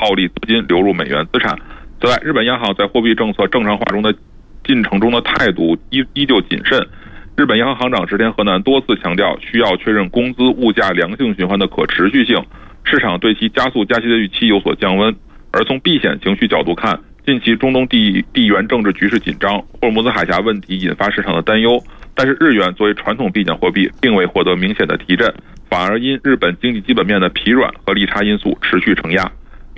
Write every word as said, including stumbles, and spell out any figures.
套利资金流入美元资产。此外，日本央行在货币政策正常化中的进程中的态度依依旧谨慎。日本央行行长植田和男多次强调，需要确认工资物价良性循环的可持续性，市场对其加速加息的预期有所降温。而从避险情绪角度看，近期中东地地缘政治局势紧张，霍尔木兹海峡问题引发市场的担忧，但是日元作为传统避险货币，并未获得明显的提振，反而因日本经济基本面的疲软和利差因素持续承压。